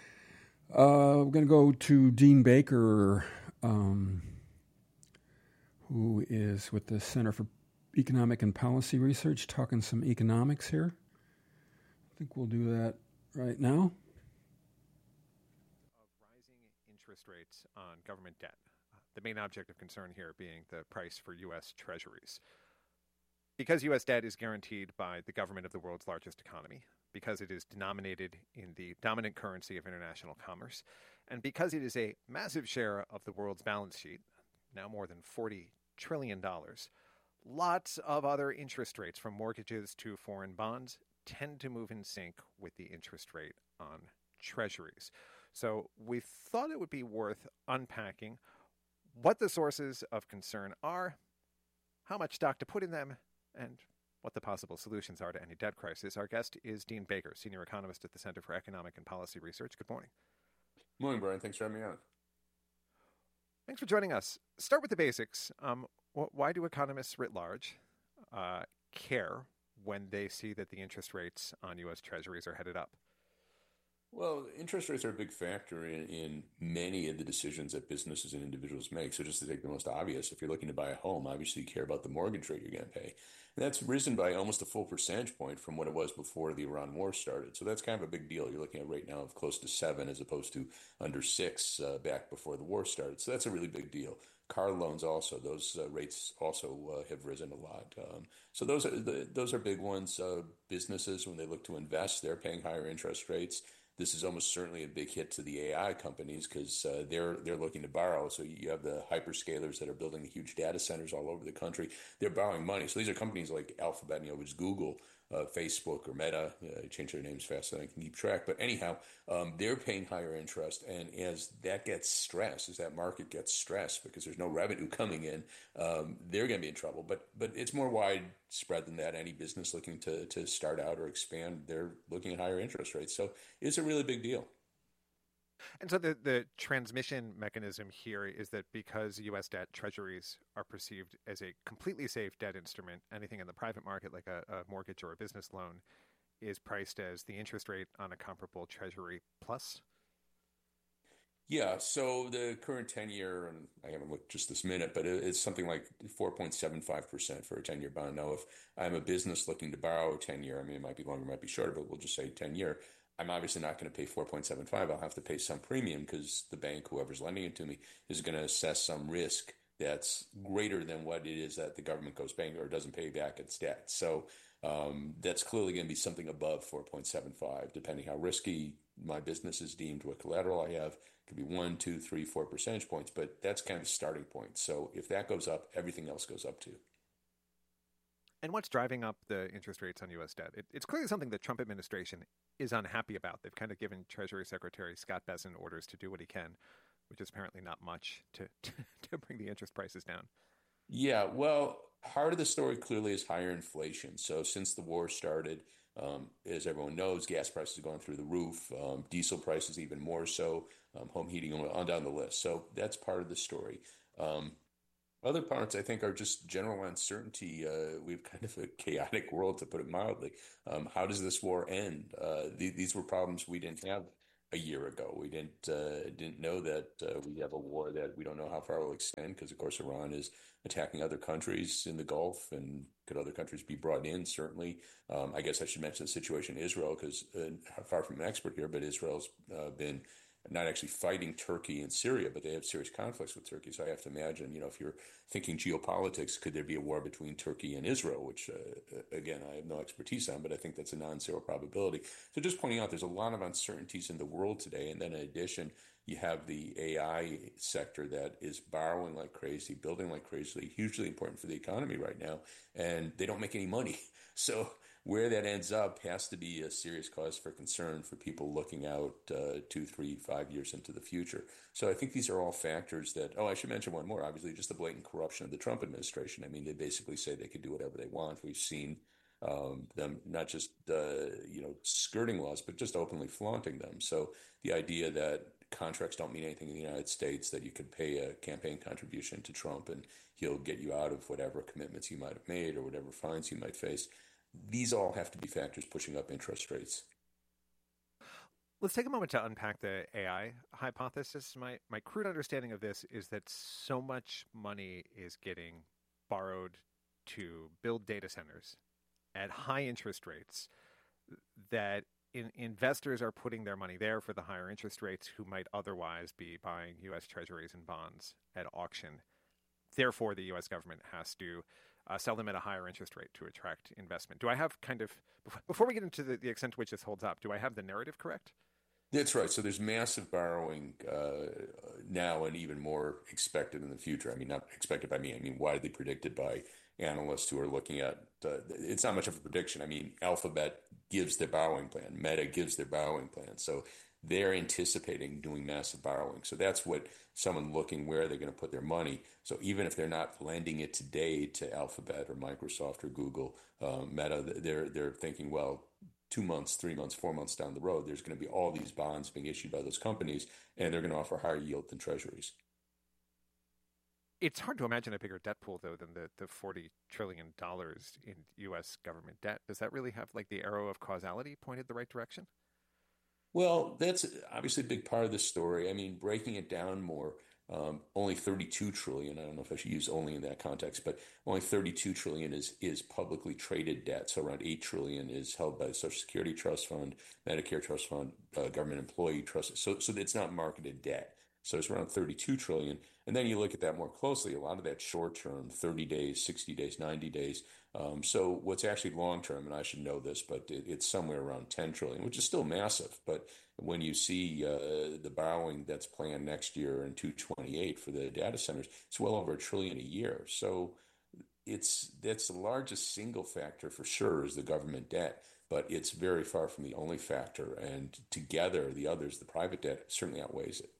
Uh, we're going to go to Dean Baker, um, who is with the Center for Economic and Policy Research, talking some economics here. I think we'll do that right now. Interest rates on government debt. The main object of concern here being the price for U S treasuries. Because U S debt is guaranteed by the government of the world's largest economy, because it is denominated in the dominant currency of international commerce, and because it is a massive share of the world's balance sheet, now more than forty trillion dollars, lots of other interest rates, from mortgages to foreign bonds, tend to move in sync with the interest rate on treasuries. So we thought it would be worth unpacking what the sources of concern are, how much stock to put in them, and what the possible solutions are to any debt crisis. Our guest is Dean Baker, Senior Economist at the Center for Economic and Policy Research. Good morning. Morning, Brian. Thanks for having me on. Thanks for joining us. Start with the basics. Um, wh- why do economists writ large uh, care when they see that the interest rates on U S Treasuries are headed up? Well, interest rates are a big factor in, in many of the decisions that businesses and individuals make. So just to take the most obvious, if you're looking to buy a home, obviously you care about the mortgage rate you're going to pay. And that's risen by almost a full percentage point from what it was before the Iran war started. So that's kind of a big deal. You're looking at right now of close to seven as opposed to under six uh, back before the war started. So that's a really big deal. Car loans also, those uh, rates also uh, have risen a lot. Um, so those are the, those are big ones. Uh, businesses, when they look to invest, they're paying higher interest rates. This is almost certainly a big hit to the A I companies because uh, they're they're looking to borrow. So you have the hyperscalers that are building the huge data centers all over the country. They're borrowing money. So these are companies like Alphabet, you know, which is Google, uh, Facebook, or Meta. Uh, they change their names faster than I can keep track. But anyhow, um, they're paying higher interest. And as that gets stressed, as that market gets stressed because there's no revenue coming in, um, they're going to be in trouble. But but it's more widespread than that. Any business looking to, to start out or expand, they're looking at higher interest rates. So it's a really big deal. And so the, the transmission mechanism here is that because U S debt treasuries are perceived as a completely safe debt instrument, anything in the private market like a, a mortgage or a business loan is priced as the interest rate on a comparable treasury plus? Yeah, so the current ten-year, and I haven't looked just this minute, but it's something like four point seven five percent for a ten-year bond. Now, if I'm a business looking to borrow a ten-year, I mean, it might be longer, it might be shorter, but we'll just say ten-year, I'm obviously not going to pay four point seven five. I'll have to pay some premium because the bank, whoever's lending it to me, is going to assess some risk that's greater than what it is that the government goes paying or doesn't pay back its debt. So um, that's clearly going to be something above four point seven five, depending how risky my business is deemed, what collateral I have, It could be one, two, three, four percentage points, but that's kind of the starting point. So if that goes up, everything else goes up too. And what's driving up the interest rates on U S debt? It, it's clearly something the Trump administration is unhappy about. They've kind of given Treasury Secretary Scott Bessent orders to do what he can, which is apparently not much to, to, to bring the interest prices down. Yeah, well, part of the story clearly is higher inflation. So since the war started, um, as everyone knows, gas prices have gone through the roof, um, diesel prices even more so, um, home heating on down the list. So that's part of the story. Um, other parts, I think, are just general uncertainty. Uh, we have kind of a chaotic world, to put it mildly. Um, how does this war end? Uh, th- these were problems we didn't have a year ago. We didn't uh, didn't know that uh, we have a war that we don't know how far it will extend because, of course, Iran is attacking other countries in the Gulf, and could other countries be brought in? Certainly. Um, I guess I should mention the situation in Israel because, uh, far from an expert here, but Israel's uh, been not actually fighting Turkey and Syria, but they have serious conflicts with Turkey. So I have to imagine, you know, if you're thinking geopolitics, could there be a war between Turkey and Israel, which, uh, again, I have no expertise on, but I think that's a non-zero probability. So just pointing out, there's a lot of uncertainties in the world today. And then in addition, you have the A I sector that is borrowing like crazy, building like crazy, hugely important for the economy right now, and they don't make any money. So where that ends up has to be a serious cause for concern for people looking out uh, two, three, five years into the future. So I think these are all factors that, oh, I should mention one more, obviously, just the blatant corruption of the Trump administration. I mean, they basically say they could do whatever they want. We've seen um, them not just, uh, you know, skirting laws, but just openly flaunting them. So the idea that contracts don't mean anything in the United States, that you could pay a campaign contribution to Trump and he'll get you out of whatever commitments you might have made or whatever fines you might face. These all have to be factors pushing up interest rates. Let's take a moment to unpack the A I hypothesis. My my crude understanding of this is that so much money is getting borrowed to build data centers at high interest rates that in, investors are putting their money there for the higher interest rates who might otherwise be buying U S treasuries and bonds at auction. Therefore, the U S government has to Uh, sell them at a higher interest rate to attract investment. Do I have kind of, before we get into the, the extent to which this holds up, do I have the narrative correct? That's right. So there's massive borrowing uh, now and even more expected in the future. I mean, not expected by me, I mean, widely predicted by analysts who are looking at, uh, it's not much of a prediction. I mean, Alphabet gives their borrowing plan. Meta gives their borrowing plan. So they're anticipating doing massive borrowing. So that's what someone looking where they're going to put their money. So even if they're not lending it today to Alphabet or Microsoft or Google, uh, Meta, they're they're thinking, well, two months, three months, four months down the road, there's going to be all these bonds being issued by those companies, and they're going to offer higher yield than treasuries. It's hard to imagine a bigger debt pool, though, than the, the forty trillion dollars in U S government debt. Does that really have, like, the arrow of causality pointed the right direction? Well, that's obviously a big part of the story. I mean, breaking it down more, um, only thirty-two trillion. I don't know if I should use only in that context, but only thirty-two trillion is is publicly traded debt. So around eight trillion is held by the Social Security Trust Fund, Medicare Trust Fund, uh, government employee trust. So so it's not marketed debt. So it's around thirty-two trillion. And then you look at that more closely, a lot of that short term, thirty days, sixty days, ninety days. Um, so what's actually long term, and I should know this, but it, it's somewhere around ten trillion, which is still massive. But when you see uh, the borrowing that's planned next year in two twenty-eight for the data centers, it's well over a trillion a year. So it's that's the largest single factor for sure is the government debt, but it's very far from the only factor. And together, the others, the private debt, certainly outweighs it.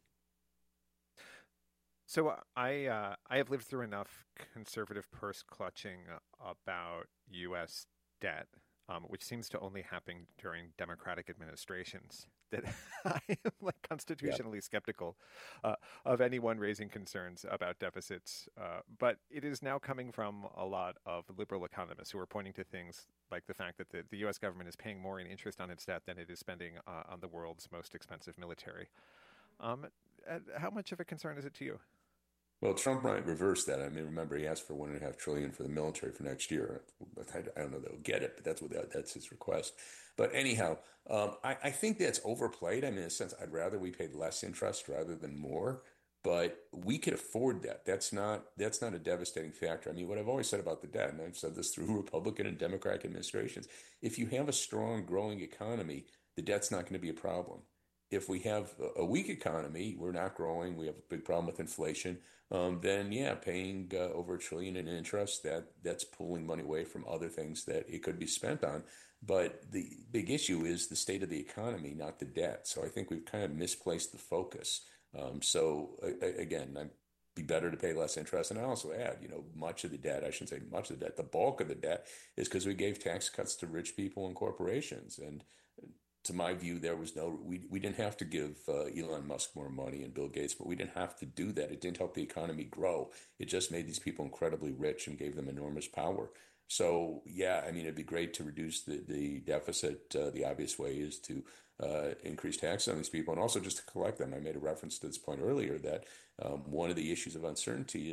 So I uh, I have lived through enough conservative purse clutching about U S debt, um, which seems to only happen during Democratic administrations, that I am like constitutionally yeah. skeptical uh, of anyone raising concerns about deficits. Uh, but it is now coming from a lot of liberal economists who are pointing to things like the fact that the, the U S government is paying more in interest on its debt than it is spending uh, on the world's most expensive military. Um, how much of a concern is it to you? Well, Trump might reverse that. I mean, remember, he asked for one and a half trillion for the military for next year. I, I don't know they'll get it, but that's what that, that's his request. But anyhow, um, I, I think that's overplayed. I mean, in a sense, I'd rather we paid less interest rather than more. But we could afford that. That's not that's not a devastating factor. I mean, what I've always said about the debt, and I've said this through Republican and Democratic administrations, if you have a strong, growing economy, the debt's not going to be a problem. if we have a weak economy, we're not growing, we have a big problem with inflation, um, then yeah, paying uh, over a trillion in interest, that that's pulling money away from other things that it could be spent on. But the big issue is the state of the economy, not the debt. So I think we've kind of misplaced the focus. Um, so uh, again, I'd be better to pay less interest. And I also add, you know, much of the debt, I shouldn't say much of the debt, the bulk of the debt is because we gave tax cuts to rich people and corporations. And to my view, there was no, we, we didn't have to give uh, Elon Musk more money and Bill Gates, but we didn't have to do that. It didn't help the economy grow. It just made these people incredibly rich and gave them enormous power. So, yeah, I mean, it'd be great to reduce the, the deficit. Uh, the obvious way is to uh, increase taxes on these people and also just to collect them. I made a reference to this point earlier that um, one of the issues of uncertainty